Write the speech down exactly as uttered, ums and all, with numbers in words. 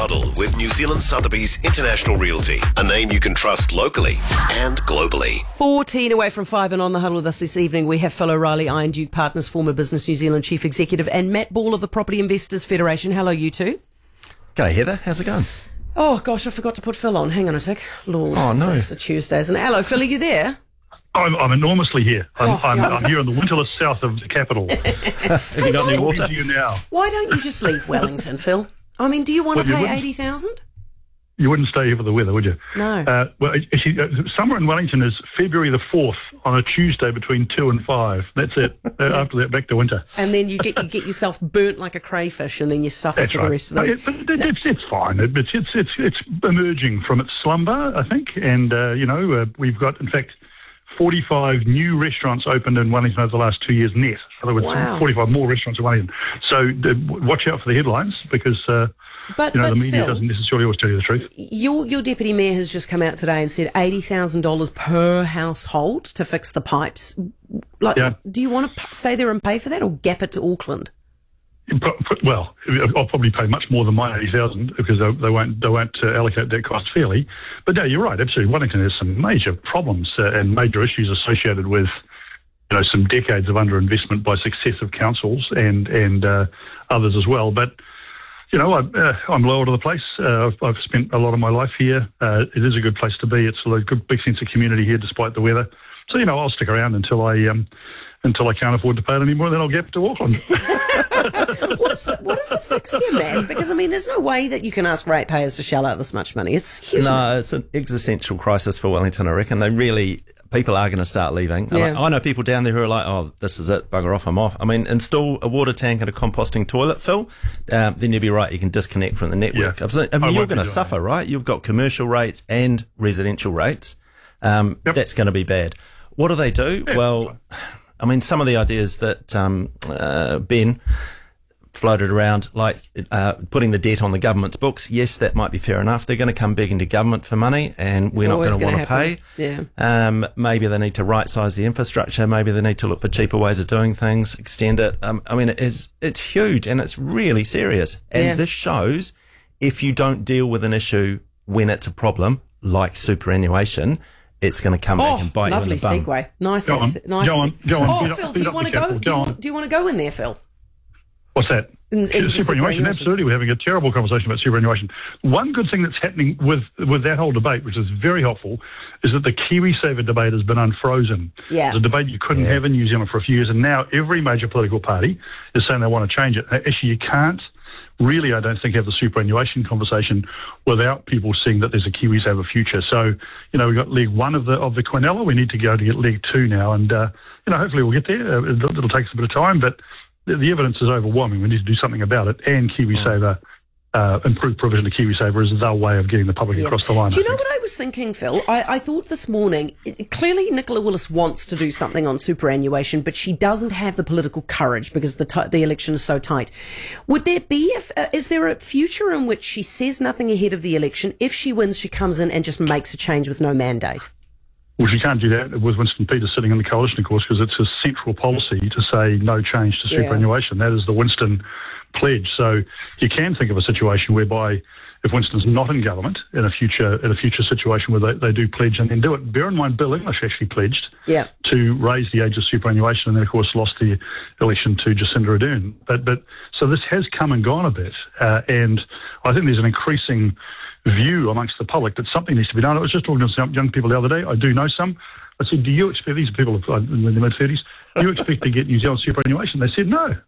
Huddle with New Zealand Sotheby's International Realty, a name you can trust locally and globally. fourteen away from five, and on the Huddle with us this evening we have Phil O'Reilly, Iron Duke Partners, former Business New Zealand Chief Executive, and Matt Ball of the Property Investors Federation. Hello, you two. G'day, Heather. How's it going? Oh, gosh, I forgot to put Phil on. Hang on a sec. Lord, oh, no. It's a Tuesday, isn't it? Hello, Phil, are you there? I'm, I'm enormously here. I'm, Oh, I'm, yeah. I'm here in the winterless south of the capital. Have you got any water? You now. Why don't you just leave Wellington, Phil? I mean, do you want to Well, you pay wouldn't. eighty thousand dollars? You wouldn't stay here for the weather, would you? No. Uh, well, actually, uh, summer in Wellington is February the fourth on a Tuesday between two and five. That's it. Uh, after that, back to winter. And then you get you get yourself burnt like a crayfish, and then you suffer That's for right. the rest of the No, week. it, but it, it's it's fine. It, it's it's it's it's emerging from its slumber, I think. And uh, you know, uh, we've got, in fact, forty-five new restaurants opened in Wellington over the last two years net. In other words, Wow. forty-five more restaurants in Wellington. So uh, watch out for the headlines, because uh, But, you know but the media Phil, doesn't necessarily always tell you the truth. Your your deputy mayor has just come out today and said eighty thousand dollars per household to fix the pipes. Like, Yeah. do you want to p- stay there and pay for that, or gap it to Auckland? Well, I'll probably pay much more than my eighty thousand, because they, they won't they won't uh, allocate that cost fairly. But no, you're right. Absolutely, Wellington has some major problems uh, and major issues associated with, you know, some decades of underinvestment by successive councils and and uh, others as well. But you know, I, uh, I'm loyal to the place. Uh, I've, I've spent a lot of my life here. Uh, it is a good place to be. It's a good big sense of community here, despite the weather. So you know, I'll stick around until I um, until I can't afford to pay it anymore. Then I'll get to Auckland. What's the, what is the fix here, man? Because, I mean, there's no way that you can ask ratepayers to shell out this much money. It's huge. No, it's an existential crisis for Wellington, I reckon. They really, people are going to start leaving. And Yeah. I, I know people down there who are like, oh, this is it, bugger off, I'm off. I mean, install a water tank and a composting toilet, Phil, um, then you'll be right, you can disconnect from the network. Yeah. I mean, I you're won't be going to doing suffer, right? You've got commercial rates and residential rates. Um, Yep. That's going to be bad. What do they do? Yeah. Well, I mean, some of the ideas that um, uh, Ben floated around, like uh, putting the debt on the government's books. Yes, that might be fair enough. They're going to come big into government for money, and we're It's not always going to want to gonna pay. happen. Yeah. Um, maybe they need to right-size the infrastructure. Maybe they need to look for cheaper ways of doing things, extend it. Um, I mean, it's it's huge and it's really serious. And Yeah. this shows if you don't deal with an issue when it's a problem, like superannuation, it's going to come back Oh, and bite lovely you in the bum. segue. Nice. Go on. nice. Go on. Go on. Oh, Beat up- Phil, beat do you up want to the go? capital. Do you, Go want- on. do you want to go in there, Phil? What's that? In- into Superannuation, superannuation. absolutely. We're having a terrible conversation about superannuation. One good thing that's happening with with that whole debate, which is very helpful, is that the KiwiSaver debate has been unfrozen. Yeah. It's a debate you couldn't Yeah. have in New Zealand for a few years, and now every major political party is saying they want to change it. Actually, you can't really, I don't think, have the superannuation conversation without people seeing that there's a KiwiSaver future. So, you know, we've got leg one of the of the Quinella. We need to go to get leg two now, and uh, you know, hopefully we'll get there. Uh, it'll, it'll take us a bit of time, but the, the evidence is overwhelming. We need to do something about it, and KiwiSaver, uh, improved provision of KiwiSaver is the way of getting the public Yeah. across the line. Do you I know think. what I was thinking, Phil? I, I thought this morning, it, clearly Nicola Willis wants to do something on superannuation, but she doesn't have the political courage because the ti the election is so tight. Would there be, if, uh, is there a future in which she says nothing ahead of the election? If she wins, she comes in and just makes a change with no mandate? Well, she can't do that with Winston Peters sitting in the coalition, of course, because it's a central policy to say no change to Yeah. superannuation. That is the Winston pledge. So you can think of a situation whereby if Winston's not in government in a future in a future situation where they, they do pledge and then do it. Bear in mind, Bill English actually pledged Yeah. to raise the age of superannuation, and then of course lost the election to Jacinda Ardern. But but so this has come and gone a bit, uh, and I think there's an increasing view amongst the public that something needs to be done. I was just talking to some young people the other day. I do know some. I said, do you expect, these are people in their mid-thirties, do you expect to get New Zealand superannuation? They said, no.